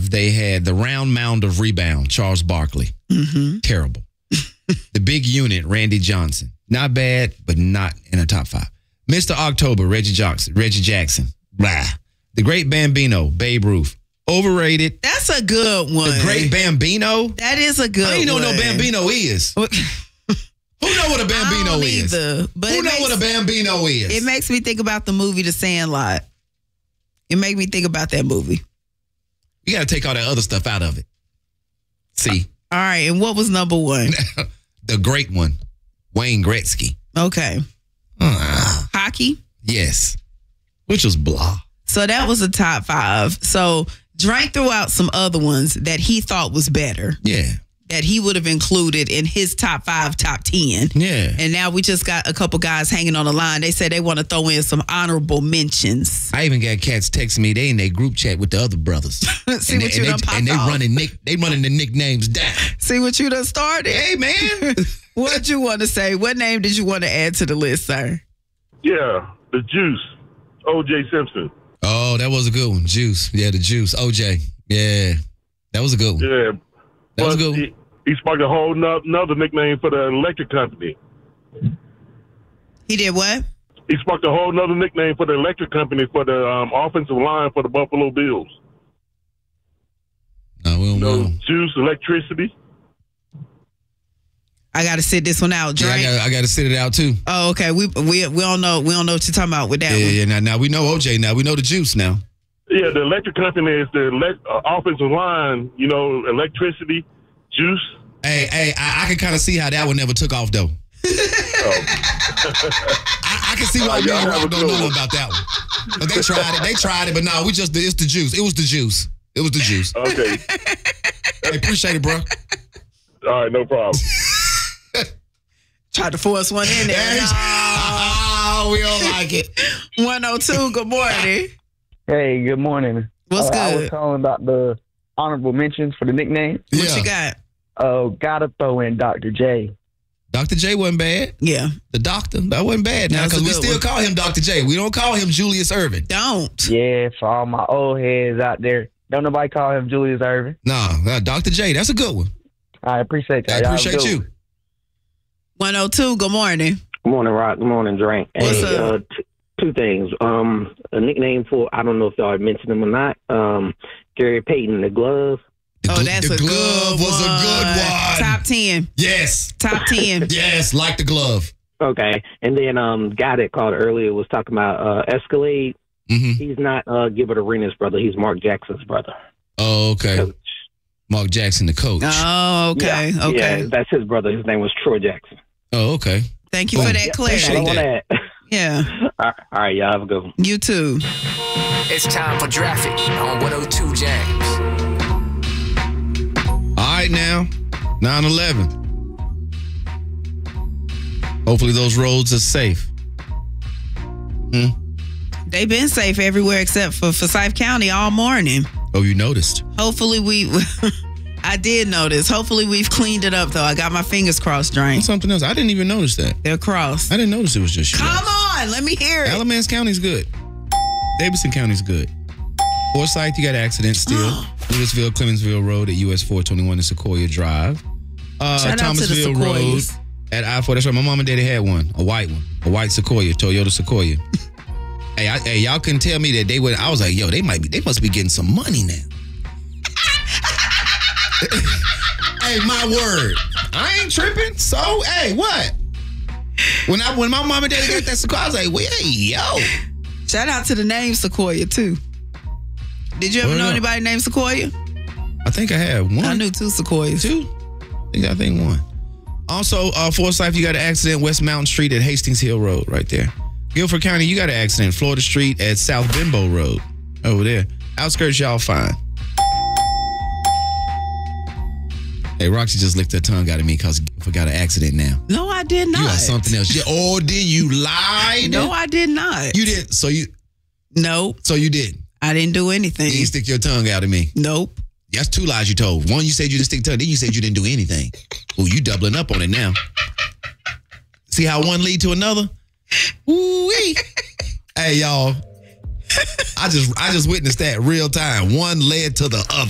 they had the round mound of rebound, Charles Barkley. Mm-hmm. Terrible. The big unit, Randy Johnson. Not bad, but not in the top 5. Mr. October, Reggie Jackson. Blah. The Great Bambino, Babe Ruth. Overrated. That's a good one. The Great Bambino? That is a good one. I don't even know what a Bambino is. Who know what a Bambino is? But Who know what a Bambino is? It makes me think about the movie The Sandlot. It makes me think about that movie. You got to take all that other stuff out of it. See? All right, and what was number 1? The great one, Wayne Gretzky. Okay. Hockey? Yes. Which was blah. So that was a top 5. So Drank threw out some other ones that he thought was better. Yeah. That he would have included in his top 5, top 10. Yeah. And now we just got a couple guys hanging on the line. They said they want to throw in some honorable mentions. I even got cats texting me. They in their group chat with the other brothers. See what you done popped and they off. running the nicknames down. See what you done started. Hey, man. What'd you want to say? What name did you want to add to the list, sir? Yeah, the Juice, O.J. Simpson. Oh, that was a good one. Juice. Yeah, the Juice. O.J. Yeah. That was a good one. Yeah. That was a good one. He sparked a whole another nickname for the electric company. He did what? He sparked a whole nother nickname for the electric company for the offensive line for the Buffalo Bills. No, we don't know. Juice, electricity. I got to sit this one out, Drake. Yeah, I got to sit it out too. Oh, okay. We don't know. We don't know what you're talking about with that one. Yeah. Now we know OJ. Now we know the Juice. Now. Yeah, the electric company is the offensive line. You know, electricity, Juice. Hey, I can kind of see how that one never took off though. I can see why we don't know about that one. But they tried it, but no, it's the Juice. It was the Juice. Okay. Hey, appreciate it, bro. All right, no problem. Tried to force one in there. Oh, we don't like it. 102, good morning. Hey, good morning. What's good? I was calling about the honorable mentions for the nickname. What you got? Gotta throw in Dr. J. Dr. J wasn't bad. Yeah. The doctor, that wasn't bad now because we still call him Dr. J. We don't call him Julius Erving. Don't. Yeah, for all my old heads out there. Don't nobody call him Julius Erving. No, Dr. J, that's a good one. I appreciate that. I appreciate you. 102, good morning. Good morning, Rock. Good morning, Drink. What's up? Two things. A nickname for, I don't know if y'all mentioned him or not, Gary Payton, the glove. That's the a glove good was one. a good one. Top 10. Yes. Top 10. Yes, like the glove. Okay. And then guy that called earlier was talking about Escalade. Mm-hmm. He's not Gilbert Arenas' brother. He's Mark Jackson's brother. Oh, okay. Coach. Mark Jackson, the coach. Oh, okay. Yeah, okay. Yeah, that's his brother. His name was Troy Jackson. Oh, okay. Thank you for that clarity. Appreciate that. Yeah. All right, y'all have a good one. You too. It's time for Traffic on 102 James. All right now, 9/11. Hopefully those roads are safe. They've been safe everywhere except for Forsyth County all morning. Oh, you noticed? Hopefully I did notice. Hopefully we've cleaned it up though. I got my fingers crossed, Drain. Something else. I didn't even notice that. They're crossed. I didn't notice it was just you. Come on, let me hear it. Alamance County's good. Davidson County's good. Forsyth, you got an accident still. Louisville, Clemensville Road at US 421 and Sequoia Drive. Shout out to the Thomasville Road Sequoias. at I-4. That's right. My mom and daddy had one. A white one. A white Sequoia. Toyota Sequoia. Hey, y'all couldn't tell me that they would. I was like, yo, they must be getting some money now. Hey, my word. I ain't tripping. So, hey, what? When my mom and daddy got that Sequoia, I was like, well, hey, yo. Shout out to the name Sequoia too. Did you ever know anybody named Sequoia? I think I had one. I knew 2 Sequoias. 2? I think one. Also, Forsyth, you got an accident West Mountain Street at Hastings Hill Road right there. Guilford County, you got an accident Florida Street at South Bimbo Road over there. Outskirts, y'all fine. Hey, Roxy just licked her tongue out of me because Guilford got an accident now. No, I did not. You got something else. Oh, did you lie? No, I did not. You didn't. No. So you didn't. I didn't do anything. You didn't stick your tongue out at me. Nope. That's 2 lies you told. One, you said you didn't stick tongue. Then you said you didn't do anything. Oh, you doubling up on it now. See how one lead to another? Ooh-wee. Hey, y'all. I just witnessed that real time. One led to the other.